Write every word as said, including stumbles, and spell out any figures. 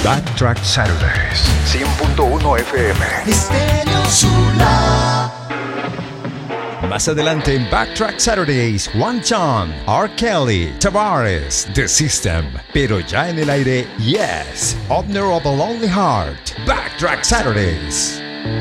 Backtrack Saturdays, cien punto uno F M. Estéreo Sula. Más adelante en Backtrack Saturdays, One John, R. Kelly, Tavares, The System. Pero ya en el aire, Yes, Opener of a Lonely Heart. Backtrack Saturdays.